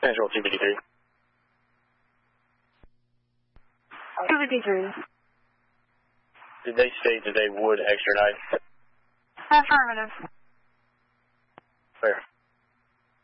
Central 253. 253. Did they state that they would extradite? Affirmative.